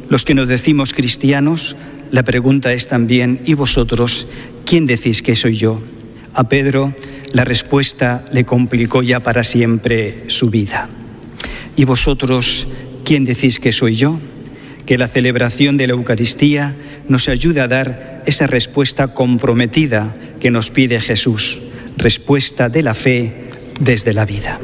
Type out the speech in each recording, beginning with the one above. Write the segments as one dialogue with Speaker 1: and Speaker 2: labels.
Speaker 1: Los que nos decimos cristianos, la pregunta es también, ¿y vosotros quién decís que soy yo? A Pedro la respuesta le complicó ya para siempre su vida. ¿Y vosotros quién decís que soy yo? Que la celebración de la Eucaristía nos ayude a dar esa respuesta comprometida que nos pide Jesús, respuesta de la fe desde la vida.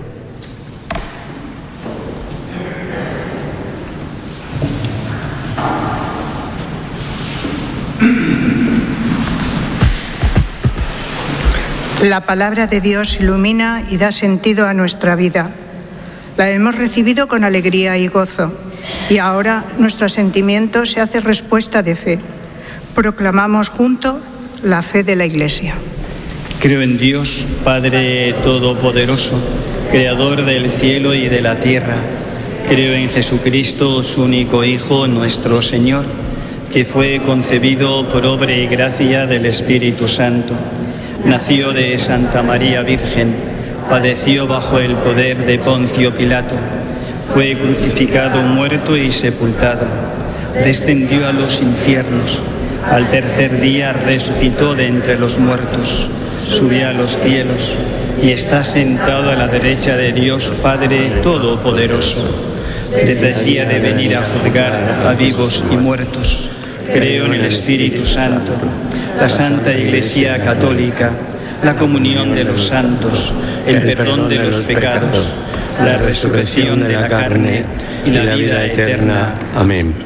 Speaker 2: La palabra de Dios ilumina y da sentido a nuestra vida. La hemos recibido con alegría y gozo, y ahora nuestro sentimiento se hace respuesta de fe. Proclamamos juntos la fe de la Iglesia.
Speaker 1: Creo en Dios, Padre Todopoderoso, Creador del cielo y de la tierra. Creo en Jesucristo, su único Hijo, nuestro Señor, que fue concebido por obra y gracia del Espíritu Santo. Nació de Santa María Virgen, padeció bajo el poder de Poncio Pilato, fue crucificado, muerto y sepultado, descendió a los infiernos, al tercer día resucitó de entre los muertos, subió a los cielos y está sentado a la derecha de Dios Padre Todopoderoso. Desde allí ha de venir a juzgar a vivos y muertos. Creo en el Espíritu Santo, la Santa Iglesia Católica, la comunión de los santos, el perdón de los pecados, la resurrección de la carne y la vida eterna. Amén.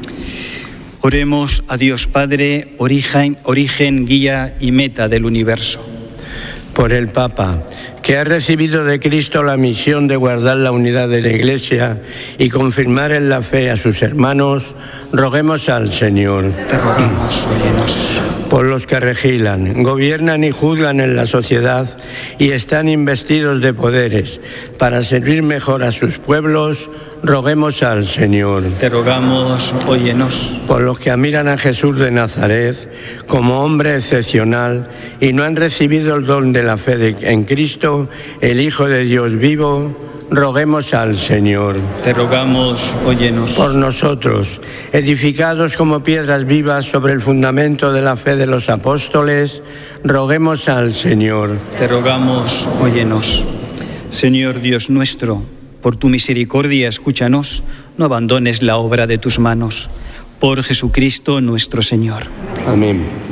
Speaker 1: Oremos a Dios Padre, origen, guía y meta del universo.
Speaker 3: Por el Papa, que ha recibido de Cristo la misión de guardar la unidad de la Iglesia y confirmar en la fe a sus hermanos, roguemos al Señor.
Speaker 1: Te rogamos, óyenos.
Speaker 3: Por los que regilan, gobiernan y juzgan en la sociedad y están investidos de poderes para servir mejor a sus pueblos, roguemos al Señor.
Speaker 1: Te rogamos, óyenos.
Speaker 3: Por los que admiran a Jesús de Nazaret como hombre excepcional y no han recibido el don de la fe en Cristo, el Hijo de Dios vivo, roguemos al Señor.
Speaker 1: Te rogamos, óyenos.
Speaker 3: Por nosotros, edificados como piedras vivas sobre el fundamento de la fe de los apóstoles, roguemos al Señor.
Speaker 1: Te rogamos, óyenos. Señor Dios nuestro, por tu misericordia escúchanos, no abandones la obra de tus manos. Por Jesucristo nuestro Señor.
Speaker 3: Amén.